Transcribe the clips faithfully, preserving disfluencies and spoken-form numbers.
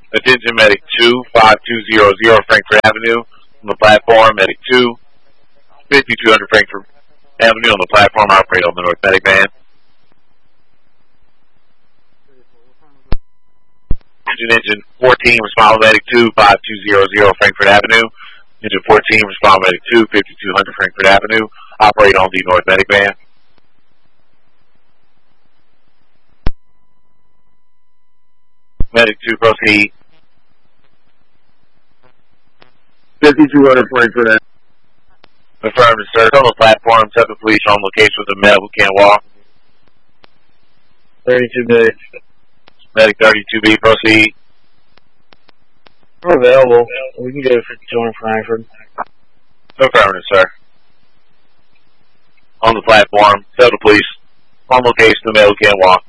Attention Medic two, five two zero zero Frankfurt Avenue on the platform. Medic two, fifty-two hundred Frankfurt Avenue on the platform. Operate on the North Medic van. Engine engine fourteen, respond Medic two, five two zero zero Frankfurt Avenue. Engine fourteen, respond Medic two, fifty-two hundred Frankfurt Avenue. Operate on the North Medic van. Medic two, proceed. fifty-two hundred Frankfurt Avenue. Affirmative, sir. On the platform, seven police on location with a male who can't walk. thirty-two B. Medic thirty-two B, proceed. We're available. We can go for fifty-two hundred Frankfurt. Affirmative, sir. On the platform, seven police on location with a male who can't walk.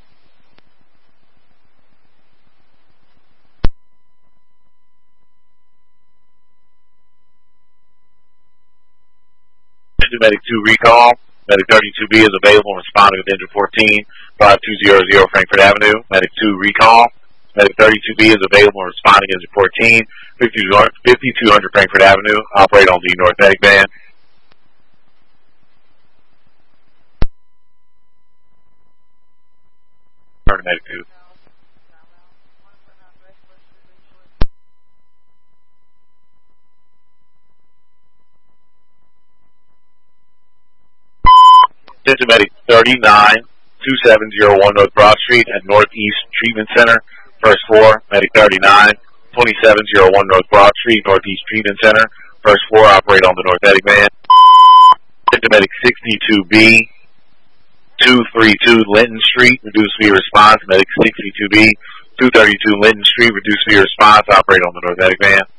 Medic two recall. Medic thirty-two B is available and responding with engine fourteen, five two zero zero Frankfurt Avenue. Medic two recall. Medic thirty-two B is available and responding engine fourteen, fifty-two hundred Frankfurt Avenue. Operate on the North Medic van. Turn to Medic two. Attention Medic thirty-nine, twenty-seven oh one North Broad Street at Northeast Treatment Center, first floor. Medic thirty-nine, twenty-seven oh one North Broad Street, Northeast Treatment Center, first floor. Operate on the North Medic van. Attention Medic sixty-two B, two thirty-two Linton Street, reduced speed response. Medic sixty-two B, two thirty-two Linton Street, reduced speed response. Operate on the North Medic van.